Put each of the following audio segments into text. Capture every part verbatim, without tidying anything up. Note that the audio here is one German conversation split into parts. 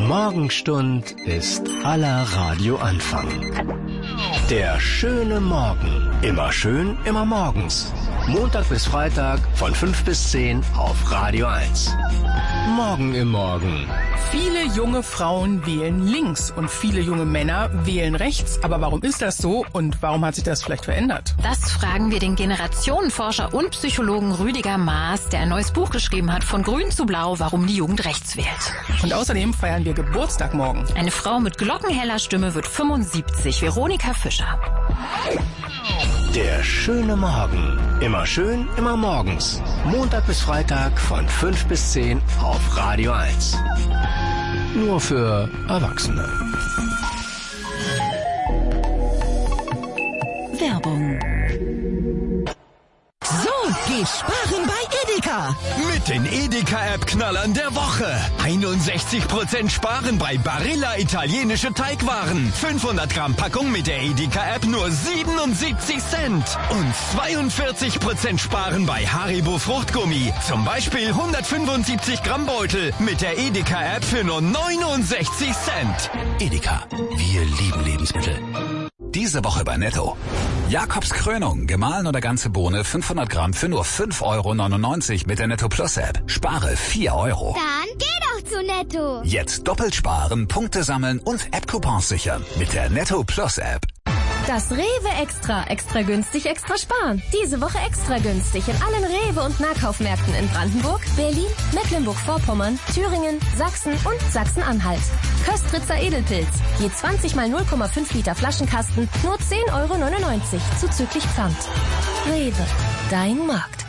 Morgenstund ist aller Radioanfang. Der schöne Morgen. Immer schön, immer morgens. Montag bis Freitag von fünf bis zehn auf Radio eins. Morgen im Morgen. Viele junge Frauen wählen links und viele junge Männer wählen rechts. Aber warum ist das so und warum hat sich das vielleicht verändert? Das fragen wir den Generationenforscher und Psychologen Rüdiger Maas, der ein neues Buch geschrieben hat, Von Grün zu Blau, warum die Jugend rechts wählt. Und außerdem feiern wir Geburtstag morgen. Eine Frau mit glockenheller Stimme wird fünfundsiebzig, Veronika Fischer. Der schöne Morgen. Immer schön, immer morgens. Montag bis Freitag von fünf bis zehn auf Radio eins. Nur für Erwachsene. Werbung. So, geh sparen bei Edeka. Mit den Edeka-App-Knallern der Woche. einundsechzig Prozent sparen bei Barilla italienische Teigwaren. fünfhundert Gramm Packung mit der Edeka-App nur siebenundsiebzig Cent. Und zweiundvierzig Prozent sparen bei Haribo Fruchtgummi. Zum Beispiel hundertfünfundsiebzig Gramm Beutel mit der Edeka-App für nur neunundsechzig Cent. Edeka, wir lieben Lebensmittel. Diese Woche bei Netto. Jakobs Krönung, gemahlen oder ganze Bohne, fünfhundert Gramm für nur fünf Euro neunundneunzig mit der Netto Plus App. Spare vier Euro. Dann geh doch zu Netto. Jetzt doppelt sparen, Punkte sammeln und App-Coupons sichern mit der Netto Plus App. Das Rewe Extra. Extra günstig, extra sparen. Diese Woche extra günstig in allen Rewe- und Nahkaufmärkten in Brandenburg, Berlin, Mecklenburg-Vorpommern, Thüringen, Sachsen und Sachsen-Anhalt. Köstritzer Edelpilz. Je zwanzig mal null Komma fünf Liter Flaschenkasten nur zehn Euro neunundneunzig zuzüglich Pfand. Rewe. Dein Markt.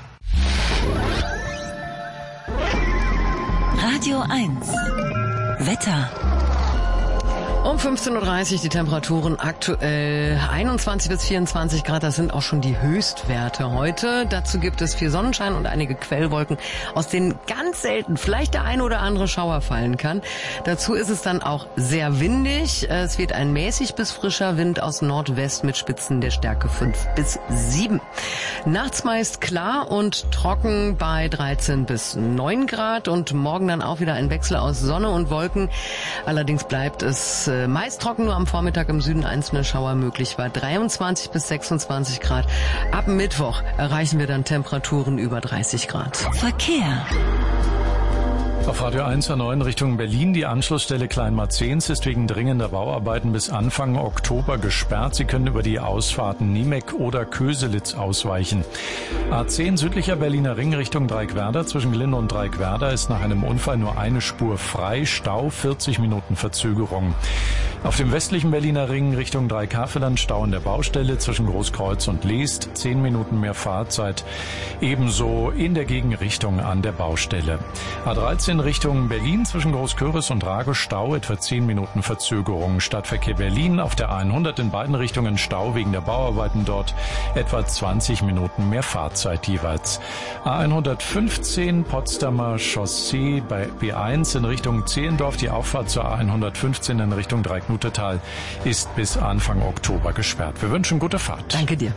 Radio eins. Wetter. Um fünfzehn Uhr dreißig die Temperaturen aktuell einundzwanzig bis vierundzwanzig Grad. Das sind auch schon die Höchstwerte heute. Dazu gibt es viel Sonnenschein und einige Quellwolken, aus denen ganz selten vielleicht der eine oder andere Schauer fallen kann. Dazu ist es dann auch sehr windig. Es weht ein mäßig bis frischer Wind aus Nordwest mit Spitzen der Stärke fünf bis sieben. Nachts meist klar und trocken bei dreizehn bis neun Grad und morgen dann auch wieder ein Wechsel aus Sonne und Wolken. Allerdings bleibt es meist trocken, nur am Vormittag im Süden einzelne Schauer möglich war. dreiundzwanzig bis sechsundzwanzig Grad. Ab Mittwoch erreichen wir dann Temperaturen über dreißig Grad. Verkehr. Auf Radio eins A neun Richtung Berlin. Die Anschlussstelle Kleinmarzens ist wegen dringender Bauarbeiten bis Anfang Oktober gesperrt. Sie können über die Ausfahrten Niemek oder Köselitz ausweichen. A zehn südlicher Berliner Ring Richtung Dreieckwerder. Zwischen Glinn und Dreieckwerder ist nach einem Unfall nur eine Spur frei. Stau, vierzig Minuten Verzögerung. Auf dem westlichen Berliner Ring Richtung Dreieckhavelland Stau in der Baustelle zwischen Großkreuz und Leest. zehn Minuten mehr Fahrzeit. Ebenso in der Gegenrichtung an der Baustelle. A dreizehn Richtung Berlin zwischen Großköris und Rago Stau, etwa zehn Minuten Verzögerung. Stadtverkehr Berlin auf der hundert in beiden Richtungen Stau wegen der Bauarbeiten dort, etwa zwanzig Minuten mehr Fahrzeit jeweils. A hundertfünfzehn Potsdamer Chaussee bei B eins in Richtung Zehlendorf, die Auffahrt zur A hundertfünfzehn in Richtung Dreiecknutetal ist bis Anfang Oktober gesperrt. Wir wünschen gute Fahrt. Danke dir.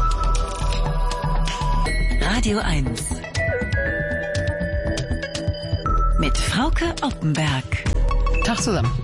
Radio eins. Mit Frauke Oppenberg. Tag zusammen.